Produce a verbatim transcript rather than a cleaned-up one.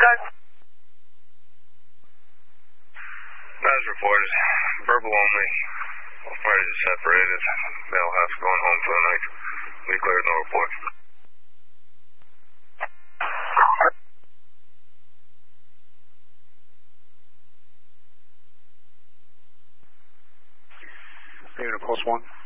As reported, verbal only. Both parties are separated. Male house going home for the night. We cleared, no report. Unit Post one.